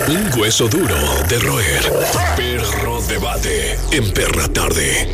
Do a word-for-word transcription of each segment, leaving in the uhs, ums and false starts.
Un hueso duro de roer. Perro Debate en Perra Tarde.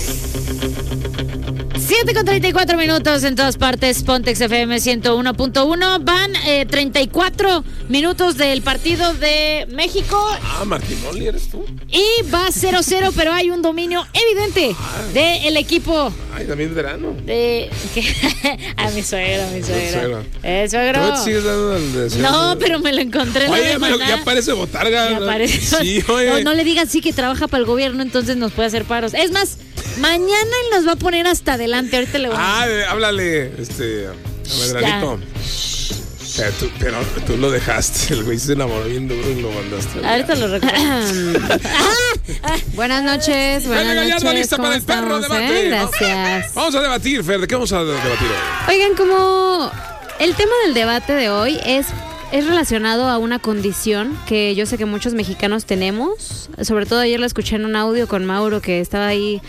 siete con treinta y cuatro minutos en todas partes. Pontex F M ciento uno punto uno. Van eh, treinta y cuatro minutos del partido de México. Ah, Martinoli, ¿eres tú? Y va cero cero, pero hay un dominio evidente del equipo. Ay, también verano. De, que, a mi suegro, a mi suegro. Eh, suegro. ¿Tú te sigues dando el deseo? No, pero me lo encontré en oye, la ya, me lo, ya parece botarga. Ya parece. Sí, oye. No, no le digas sí que trabaja para el gobierno, entonces nos puede hacer paros. Es más, mañana él nos va a poner hasta adelante. Ahorita le voy a... Ah, háblale, este, a Medranito. Pero tú, pero tú lo dejaste, el güey se enamoró bien duro y lo mandaste. Ahorita lo recuerdo. Buenas noches, buenas Venga, noches. Ya lista para el perro estamos, debate. eh? Gracias. Vamos a debatir, Fer, ¿de qué vamos a debatir hoy? Oigan, como el tema del debate de hoy es, es relacionado a una condición que yo sé que muchos mexicanos tenemos. Sobre todo ayer lo escuché en un audio con Mauro que estaba ahí.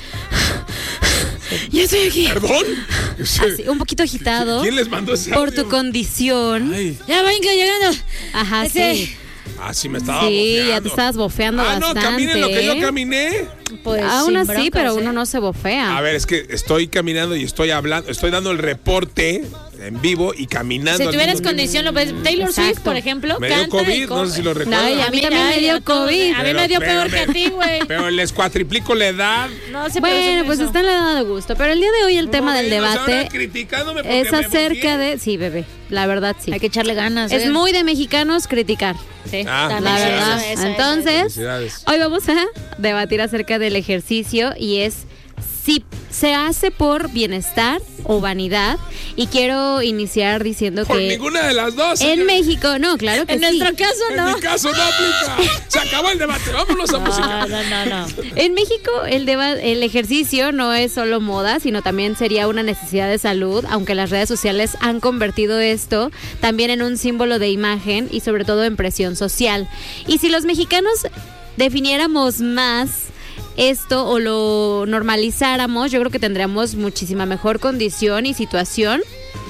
Ya estoy aquí. ¿Perdón? Así, un poquito agitado. ¿Quién les mandó ese por audio? tu condición. Ay. Ya venga llegando. Ajá, Ese. sí. Ah, sí me estaba Sí, bofeando. ya te estabas bofeando Ah, bastante. no, caminen lo que yo caminé. Pues Aún sin así, broncas, pero ¿eh? uno no se bofea. A ver, es que estoy caminando y estoy hablando, estoy dando el reporte en vivo y caminando. Si al tuvieras mismo tiempo. condición, lo ves. Taylor Exacto. Swift, por ejemplo, Me dio canta COVID, y no sé si lo recuerdan. No, y a mí también me dio COVID. A mí Pero- me dio pero peor que a me- ti, güey. Pero les cuatriplico la edad. No sé, Bueno, pues está en la edad de gusto. Pero el día de hoy el tema del Bueno, ahora debate criticándome porque es me acerca bofié. de... Sí, bebé, la verdad sí. Hay que echarle ganas. Es ¿eh? muy de mexicanos criticar. Sí, Ah, también La eso, verdad. eso, eso, Entonces, Felicidades. hoy vamos a debatir acerca del ejercicio y es si se hace por bienestar o vanidad. Y quiero iniciar diciendo Por que ninguna de las dos. en señor. México, no, claro que En sí. nuestro caso, En no. mi caso no aplica. Se acabó el debate. Vámonos a música. No, no, no, no. En México el, deba- el ejercicio no es solo moda, sino también sería una necesidad de salud, aunque las redes sociales han convertido esto también en un símbolo de imagen y sobre todo en presión social. Y si los mexicanos definiéramos más esto o lo normalizáramos, yo creo que tendríamos muchísima mejor condición y situación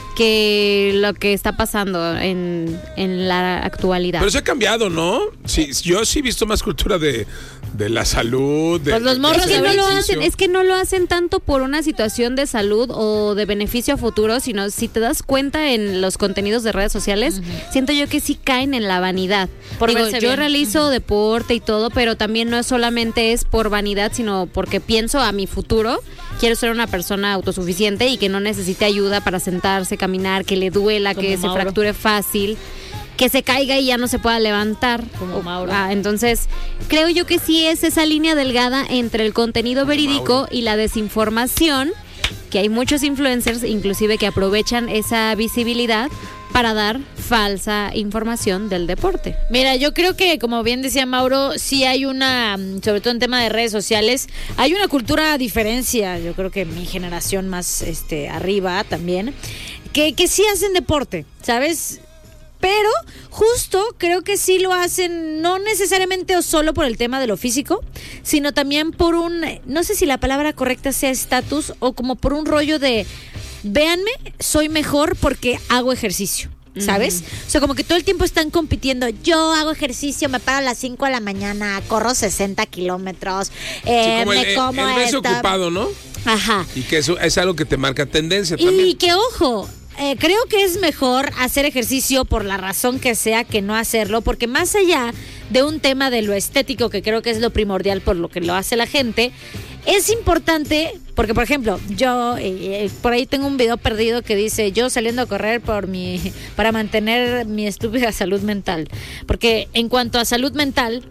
que lo que está pasando en, en la actualidad. Pero se ha cambiado, ¿no? Sí, yo sí he visto más cultura de, de la salud. De, Pues los morros Es de que, no lo ejercicio. hacen, es que no lo hacen tanto por una situación de salud o de beneficio a futuro, sino si te das cuenta en los contenidos de redes sociales, uh-huh. siento yo que sí caen en la vanidad. Por Digo, verse yo bien. realizo uh-huh. deporte y todo, pero también no es solamente es por vanidad, sino porque pienso a mi futuro. Quiero ser una persona autosuficiente y que no necesite ayuda para sentarse, caminar, que le duela, Como que se Mauro. fracture fácil, que se caiga y ya no se pueda levantar. Como O- Mauro. ah, entonces, creo yo que sí es esa línea delgada entre el contenido verídico Mauro. y la desinformación, que hay muchos influencers inclusive que aprovechan esa visibilidad para dar falsa información del deporte. Mira, yo creo que, como bien decía Mauro, sí hay una, sobre todo en tema de redes sociales, hay una cultura a diferencia, yo creo que mi generación más este arriba también, que, que sí hacen deporte, ¿sabes? Pero justo creo que sí lo hacen, no necesariamente o solo por el tema de lo físico, sino también por un, no sé si la palabra correcta sea estatus o como por un rollo de, véanme, soy mejor porque hago ejercicio. ¿Sabes? Uh-huh. O sea, como que todo el tiempo están compitiendo. Yo hago ejercicio, me paro a las cinco de la mañana, corro sesenta kilómetros, eh, Sí, como me el, como el beso esto. ocupado, ¿no? Ajá. Y que eso es algo que te marca tendencia también. Y que, ojo, eh, creo que es mejor hacer ejercicio por la razón que sea que no hacerlo, porque más allá de un tema de lo estético, que creo que es lo primordial por lo que lo hace la gente, es importante, porque por ejemplo, yo eh, por ahí tengo un video perdido que dice yo saliendo a correr por mi para mantener mi estúpida salud mental, porque en cuanto a salud mental,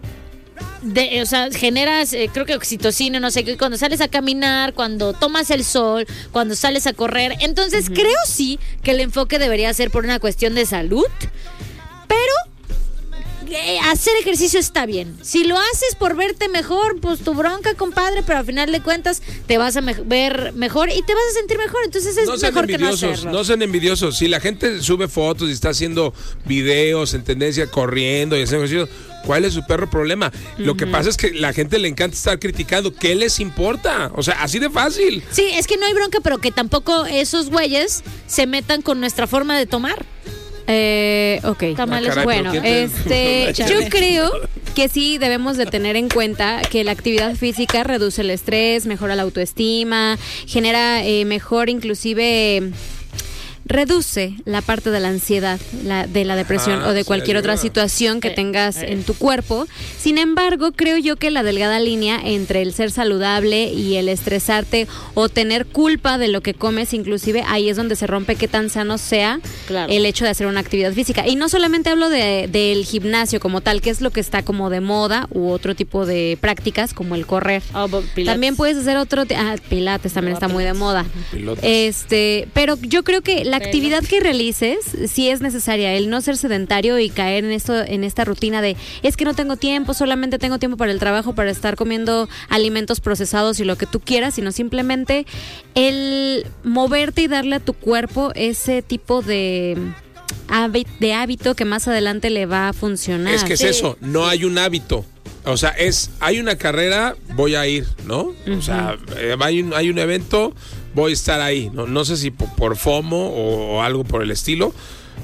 de, o sea, generas, eh, creo que oxitocina, no sé qué, cuando sales a caminar, cuando tomas el sol, cuando sales a correr. Entonces, uh-huh. creo sí que el enfoque debería ser por una cuestión de salud, pero eh, hacer ejercicio está bien. Si lo haces por verte mejor, pues tu bronca, compadre, pero al final de cuentas te vas a me- ver mejor y te vas a sentir mejor. Entonces es no sean mejor que no envidiosos, hacerlo. no sean envidiosos. Si la gente sube fotos y está haciendo videos en tendencia, corriendo y haciendo ejercicio, ¿cuál es su perro problema? Uh-huh. Lo que pasa es que la gente le encanta estar criticando. ¿Qué les importa? O sea, así de fácil. Sí, es que no hay bronca, pero que tampoco esos güeyes se metan con nuestra forma de tomar. Eh, ok. Tamales. Ah, caray, Bueno, pero ¿quién te- este, yo creo que sí debemos de tener en cuenta que la actividad física reduce el estrés, mejora la autoestima, genera eh, mejor inclusive... reduce la parte de la ansiedad, la, de la depresión Ah, o de sí, cualquier otra ayuda. situación que Eh, tengas eh. en tu cuerpo. Sin embargo, creo yo que la delgada línea entre el ser saludable y el estresarte o tener culpa de lo que comes, inclusive ahí es donde se rompe qué tan sano sea Claro. el hecho de hacer una actividad física. Y no solamente hablo de, del gimnasio como tal, que es lo que está como de moda, u otro tipo de prácticas como el correr. Oh, bo- pilates. También puedes hacer otro, ti- ah, pilates también Ah, está muy de pilates. moda. Pilotes. Este, pero yo creo que la Pero- actividad que realices sí es necesaria, el no ser sedentario y caer en esto, en esta rutina de es que no tengo tiempo, solamente tengo tiempo para el trabajo, para estar comiendo alimentos procesados y lo que tú quieras, sino simplemente el moverte y darle a tu cuerpo ese tipo de hábit- de hábito que más adelante le va a funcionar. Es que es Sí. eso, no hay un hábito. O sea, es, hay una carrera, voy a ir, ¿no? O sea, eh, hay, un, hay un evento, voy a estar ahí. No, no sé si por, por FOMO o, o algo por el estilo.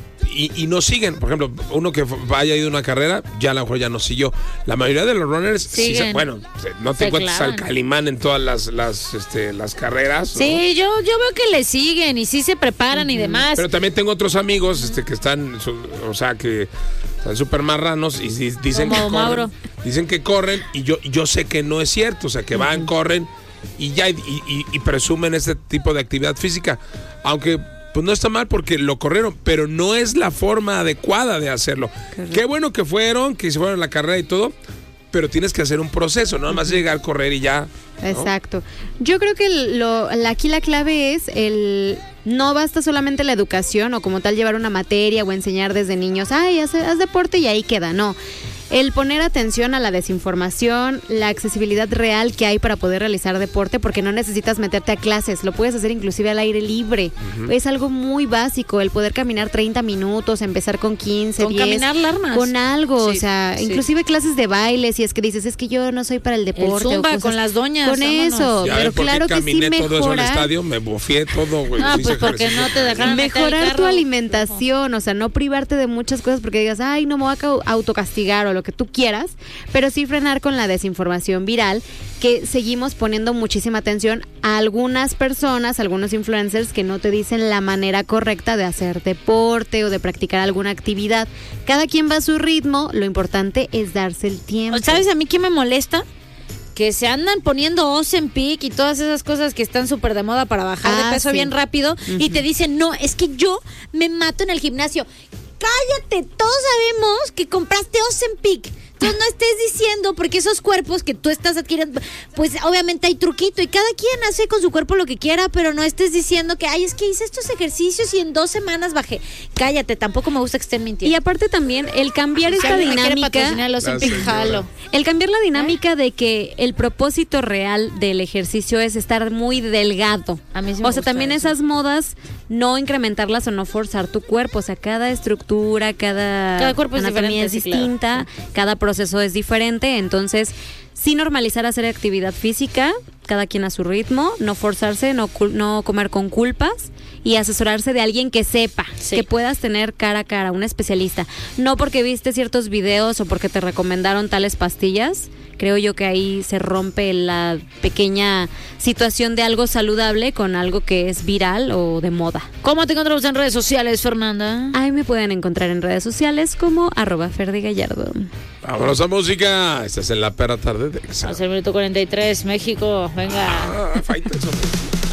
Y, y no siguen. Por ejemplo, uno que haya ido a una carrera, ya a lo mejor ya no siguió. La mayoría de los runners, sí se- Siguen. bueno, se- no te Se encuentras al clavan. Calimán en todas las, las, este, las carreras. ¿no? Sí, yo, yo veo que le siguen y sí se preparan y demás. Pero también tengo otros amigos este, que están, su- o sea, que están súper marranos y di- dicen Como que Mauro. corren. Dicen que corren y yo, yo sé que no es cierto. O sea, que van, corren y ya y, y- y presumen este tipo de actividad física. Aunque pues no está mal porque lo corrieron, pero no es la forma adecuada de hacerlo. Qué bueno que fueron, que se fueron a la carrera y todo, pero tienes que hacer un proceso, no nada más llegar a correr y ya. ¿no? Exacto. Yo creo que lo, la- aquí la clave es el no basta solamente la educación o como tal llevar una materia o enseñar desde niños, ay, haz, haz deporte y ahí queda, no. El poner atención a la desinformación, la accesibilidad real que hay para poder realizar deporte, porque no necesitas meterte a clases, lo puedes hacer inclusive al aire libre. Es algo muy básico, el poder caminar treinta minutos, empezar con quince, Con diez, caminar largas. con algo, Sí, o sea, sí. inclusive clases de baile, si es que dices, es que yo no soy para el El deporte. o zumba cosas- con las doñas. Con vámonos. eso. Ya pero ven por qué claro que sí caminé todo eso en el mejora. estadio, me bofié todo, güey. Ah, hice pues porque ejercicio. no te dejaron meter el Mejorar tu carro. alimentación, o sea, no privarte de muchas cosas porque digas, ay, no me voy a cau- autocastigar o lo que tú quieras, pero sí frenar con la desinformación viral, que seguimos poniendo muchísima atención a algunas personas, algunos influencers que no te dicen la manera correcta de hacer deporte o de practicar alguna actividad. Cada quien va a su ritmo, lo importante es darse el tiempo. ¿Sabes a mí qué me molesta? Que se andan poniendo Ozempic y todas esas cosas que están súper de moda para bajar Ah, de peso sí. bien rápido y te dicen, no, es que yo me mato en el gimnasio. Cállate, todos sabemos que compraste Ozempic. Entonces no estés diciendo, porque esos cuerpos que tú estás adquiriendo, pues obviamente hay truquito y cada quien hace con su cuerpo lo que quiera, pero no estés diciendo que, ay, es que hice estos ejercicios y en dos semanas bajé. Cállate, tampoco me gusta que estén mintiendo. Y aparte también el cambiar Si esta alguien me quiere dinámica, patrocinar el La Ozempic, señora. jalo. el cambiar la dinámica de que el propósito real del ejercicio es estar muy delgado. A mí sí me O sea, gusta también eso. esas modas, no incrementarlas o no forzar tu cuerpo. O sea, cada estructura, cada, Cada cuerpo es anatomía diferente, es sí, claro. distinta, cada proceso es diferente. Entonces, sí normalizar hacer actividad física, cada quien a su ritmo, no forzarse, no, cul- no comer con culpas y asesorarse de alguien que sepa, Sí. que puedas tener cara a cara, un especialista. No porque viste ciertos videos o porque te recomendaron tales pastillas. Creo yo que ahí se rompe la pequeña situación de algo saludable con algo que es viral o de moda. ¿Cómo te encontramos en redes sociales, Fernanda? Ahí me pueden encontrar en redes sociales como arroba Ferdi Gallardo. Vámonos a música. Estás en la perra tarde de Exa. Hace el minuto cuarenta y tres, México, venga. Ah, fight eso.